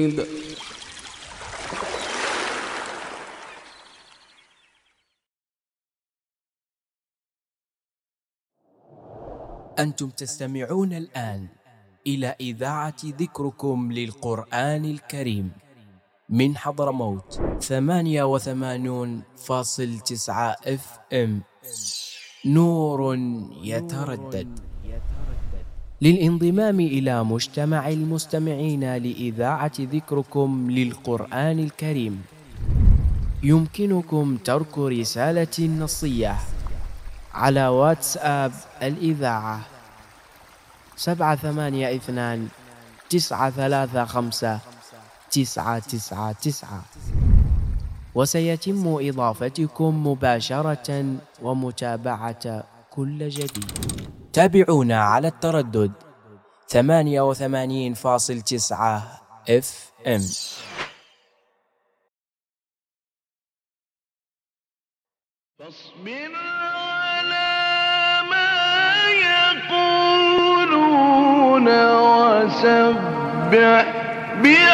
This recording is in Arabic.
أنتم تستمعون الآن إلى إذاعة ذكركم للقرآن الكريم من حضرموت 88.9 FM. نور يتردد. للانضمام إلى مجتمع المستمعين لإذاعة ذكركم للقرآن الكريم يمكنكم ترك رسالة نصية على واتساب الإذاعة 782-935-999، وسيتم إضافتكم مباشرة ومتابعة كل جديد. تابعونا على التردد 88.9 FM. فاصبر على ما يقولون وسبح